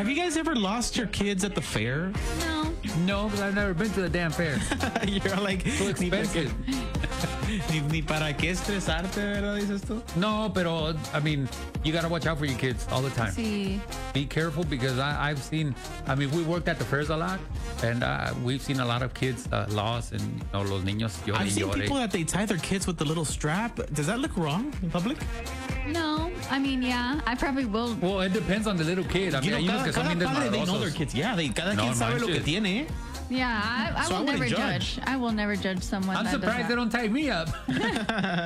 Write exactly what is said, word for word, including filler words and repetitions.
Have you guys ever lost your kids at the fair? No. No, because I've never been to the damn fair. You're like, Too expensive. Ni, ni para qué estresarte, ¿verdad? Dices tú. No, pero, I mean, you got to watch out for your kids all the time. Sí. Be careful because I, I've seen, I mean, we worked at the fairs a lot, and uh, we've seen a lot of kids uh, lost, and, you know, los niños llore, I've seen llore. people that they tie their kids with the little strap. Does that look wrong in public? No. I mean, yeah, I probably will. Well, it depends on the little kid. I mean, You know, hay unos cada, que son cada bien padre, they know desmadrosos. their kids. Yeah, they, cada No quien sabe lo que manches. tiene. Yeah, I, I So I will wouldn't never judge. judge. I will never judge someone. I'm that does surprised that. they don't tie me up.